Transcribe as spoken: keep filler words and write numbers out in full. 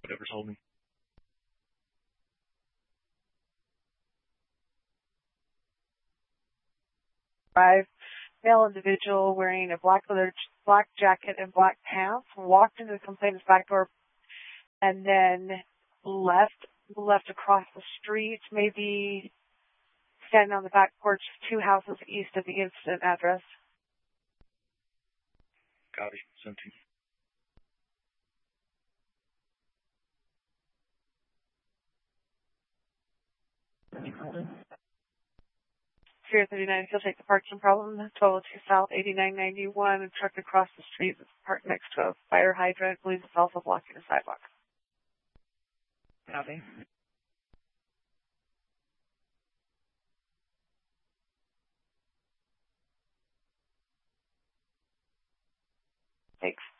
whatever's holding. Five, male individual wearing a black leather, black jacket and black pants walked into the complainant's back door and then left, left across the street, maybe standing on the back porch two houses east of the incident address. Copy. seventeen. Pier thirty-nine, if you'll take the parking problem, twelve oh two South, eighty-nine ninety-one, and truck across the street that's parked next to a fire hydrant. I believe it's also blocking the sidewalk. Copy. Thanks.